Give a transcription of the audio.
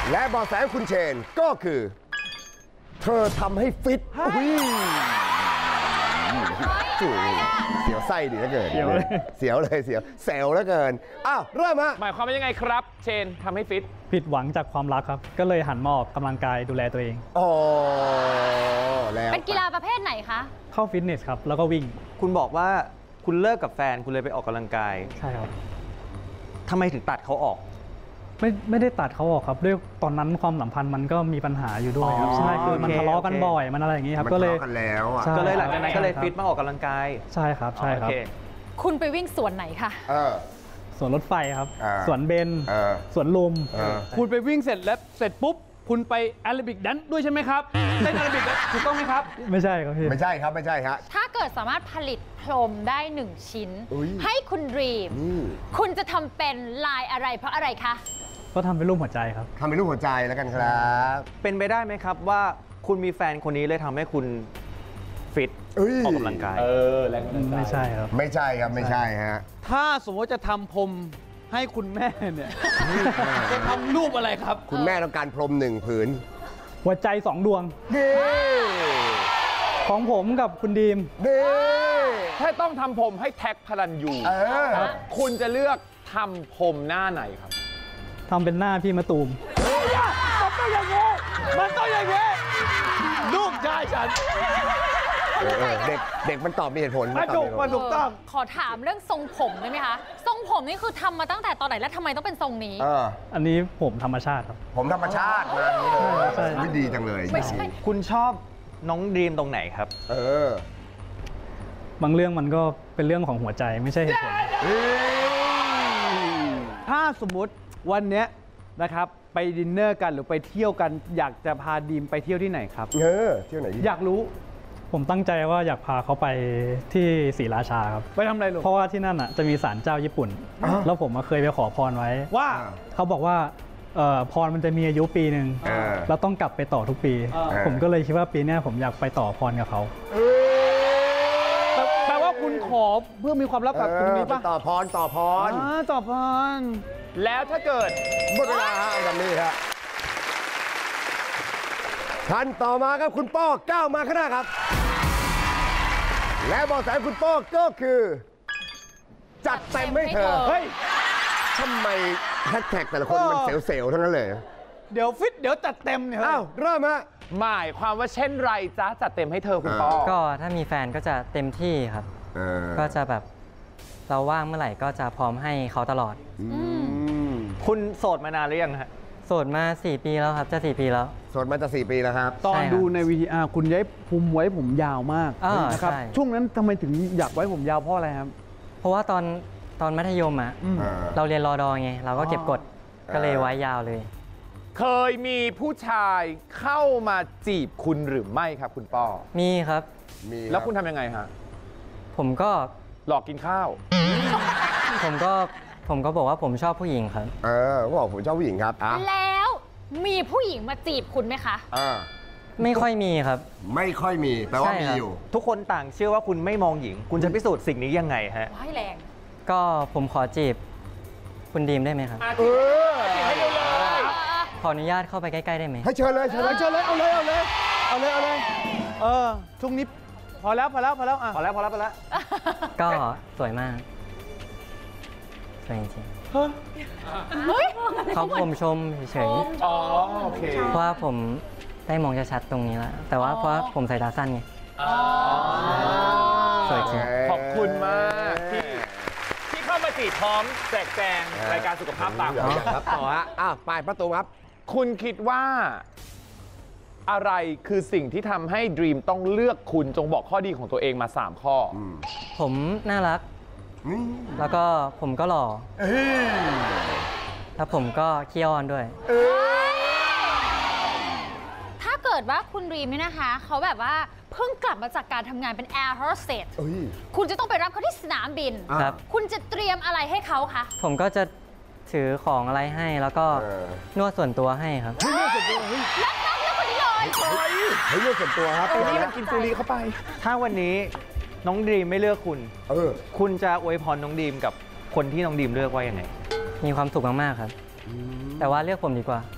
และเบาะแสคุณเชนก็คือ เธอทำให้ฟิตเสียวไส้ดีเหลือเกินเสียวเลยเสียวแซวเหลือเกินอ้าวเริ่มฮะหมายความว่ายังไงครับเชนทำให้ฟิตผิดหวังจากความรักครับก็เลยหันมาออกกำลังกายดูแลตัวเองอ๋อแล้วเป็นกีฬาประเภทไหนคะเข้าฟิตเนสครับแล้วก็วิ่งคุณบอกว่าคุณเลิกกับแฟนคุณเลยไปออกกำลังกายใช่ครับทำไมถึงตัดเขาออกไม่ได้ตัดเขาออกครับด้วยตอนนั้นความสัมพันธ์มันก็มีปัญหาอยู่ด้วยครับใช่คือมันทะเลาะกันบ่อยมันอะไรอย่างนี้ครับก็เลยกันแล้วก็เลยหลังจากนั้นก็เลยฟิตมาออกกำลังกายใช่ครับใช่ครับคุณไปวิ่งสวนไหนคะสวนรถไฟครับสวนเบนสวนลมคุณไปวิ่งเสร็จปุ๊บคุณไปแอโรบิกแดนซ์ด้วยใช่ไหมครับเต้นแอโรบิกถูกต้องไหมครับไม่ใช่ครับพี่ไม่ใช่ครับไม่ใช่ครับถ้าเกิดสามารถผลิตพรมได้1ชิ้นให้คุณรีมคุณจะทำเป็นลายอะไรเพราะอะไรคะก็ทำเป็นรูปหัวใจครับทำเป็นรูปหัวใจแล้วกันครับเป็นไปได้ไหมครับว่าคุณมีแฟนคนนี้เลยทำให้คุณฟิตออกกำลังกายแรงไม่ใช่ครับไม่ใช่ครับไม่ใช่ฮะถ้าสมมติจะทำพรมให้คุณแม่เนี่ยจะทำรูปอะไรครับคุณแม่ต้องการพรม1 ผืนหัวใจ2 ดวงของผมกับคุณดีมถ้าต้องทำผมให้แท็กพลันยูคุณจะเลือกทำผมหน้าไหนครับทำเป็นหน้าพี่มะตูมมันต้องอย่างงี้มันต้องอย่างงี้ลูกชายฉันเด็กมันตอบมีเหตุผลมันถูกต้องขอถามเรื่องทรงผมได้ไหมคะทรงผมนี่คือทำมาตั้งแต่ตอนไหนและทำไมต้องเป็นทรงนี้อันนี้ผมธรรมชาติครับผมธรรมชาติมาอย่างนี้เลยไม่ดีจังเลยไม่ใช่คุณชอบน้องดีมตรงไหนครับบางเรื่องมันก็เป็นเรื่องของหัวใจไม่ใช่เหตุผลถ้าสมมุติวันนี้นะครับไปดินเนอร์กันหรือไปเที่ยวกันอยากจะพาดีมไปเที่ยวที่ไหนครับเที่ยวไหนอยากรู้ผมตั้งใจว่าอยากพาเขาไปที่ศรีราชาครับไปทำอะไรลูกเพราะว่าที่นั่นอ่ะจะมีศาลเจ้าญี่ปุ่นแล้วผมเคยไปขอพรไว้ว่าเขาบอกว่าพรมันจะมีอายุปีหนึ่งแล้วต้องกลับไปต่อทุกปีผมก็เลยคิดว่าปีนี้ผมอยากไปต่อพรกับเขาแปลว่าคุณขอเพื่อมีความลับกับตรงนี้ป่ะต่อพรต่อพรแล้วถ้าเกิดหมดเวลาฮะเอาแบบนี้ครับท่านต่อมาครับคุณป้อก้าวมาข้างหน้าครับและเบาะแสคุณป้อก็คือจัดเต็มให้เธอเฮ้ยทำไมแฮชแท็กแต่ละคนมันเซลล์ทั้งนั้นเลยเดี๋ยวฟิตเดี๋ยวจัดเต็มเนี่ยอ้าวเริ่มฮะหมายความว่าเช่นไรจ๊ะจัดเต็มให้เธอคุณป้อก็ถ้ามีแฟนก็จะเต็มที่ครับก็จะแบบเราว่างเมื่อไหร่ก็จะพร้อมให้เขาตลอดคุณโสดมานานหรือยังฮะโสดมา4 ปีแล้วครับจะ4 ปีแล้วโสดมาจะ4 ปีแล้วครับตอนดูในVTRคุณย้ายภูมิไว้ผมยาวมากนะครับช่วงนั้นทำไมถึงอยากไว้ผมยาวเพราะอะไรครับเพราะว่าตอนมัธยมอ่ะเราเรียนรอดอไงเราก็เก็บกดก็เลยไว้ยาวเลยเคยมีผู้ชายเข้ามาจีบคุณหรือไม่ครับคุณป้อมีครับมีแล้วคุณทำยังไงฮะผมก็หลอกกินข้าวผมก็บอกว่าผมชอบผู้หญิงครับก็บอกผมชอบผู้หญิงครับแล้วมีผู้หญิงมาจีบคุณไหมคะไม่ค่อยมีครับไม่ค่อยมีแปลว่ามีอยู่ทุกคนต่างเชื่อว่าคุณไม่มองหญิงคุณจะพิสูจน์สิ่งนี้ยังไงฮะให้แรงก็ผมขอจีบคุณดีมได้ไหมครับขออนุญาตเข้าไปใกล้ๆได้ไหมให้เชิญเลยเอาเลยช่วงนี้พอแล้วก็สวยมากสวยจริงเขาผมชมเฉยโอเคเพราะว่าผมได้มองชัดๆตรงนี้แล้วแต่ว่าเพราะผมใส่ตาสั้นไงสวยจริงขอบคุณมากที่เข้ามาจีบพร้อมแจกแจงรายการสุขภาพต่างครับต่อฮะไปประตูครับคุณคิดว่าอะไรคือสิ่งที่ทำให้ดรีมต้องเลือกคุณจงบอกข้อดีของตัวเองมา3 ข้อผมน่ารักแล้วก็ผมก็หล่อแล้วผมก็ขี้อ้อนด้วยถ้าเกิดว่าคุณรีมเนี่ยนะคะเขาแบบว่าเพิ่งกลับมาจากการทำงานเป็นแอร์โฮสเตสคุณจะต้องไปรับเขาที่สนามบินคุณจะเตรียมอะไรให้เขาคะผมก็จะถือของอะไรให้แล้วก็นวดส่วนตัวให้ครับนวดส่วนตัวแล้วคนนี้เลยนวดส่วนตัวครับนี่มันกินฟรีเข้าไปถ้าวันนี้น้องดีมไม่เลือกคุณคุณจะอวยพรน้องดีมกับคนที่น้องดีมเลือกว่ายังไงมีความสุขมากๆครับแต่ว่าเลือกผมดีกว่า